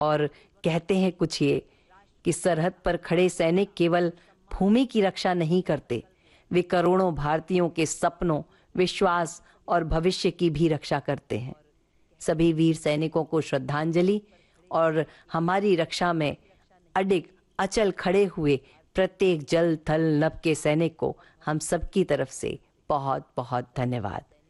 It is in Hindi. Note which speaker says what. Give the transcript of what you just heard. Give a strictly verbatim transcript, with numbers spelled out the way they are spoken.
Speaker 1: और कहते हैं कुछ ये कि सरहद पर खड़े सैनिक केवल भूमि की रक्षा नहीं करते, वे करोड़ों भारतीयों के सपनों, विश्वास और भविष्य की भी रक्षा करते हैं। सभी वीर सैनिकों को श्रद्धांजलि और हमारी रक्षा में अडिग अचल खड़े हुए प्रत्येक जल थल नभ के सैनिक को हम सबकी तरफ से बहुत बहुत धन्यवाद।